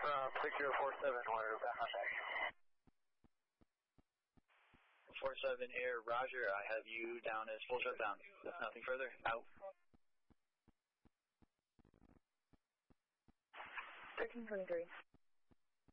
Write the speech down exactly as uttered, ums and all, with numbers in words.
from six zero four seven, we're back on deck. four seven Air, roger, I have you down as full shutdown. Nothing further, out. thirteen twenty-three.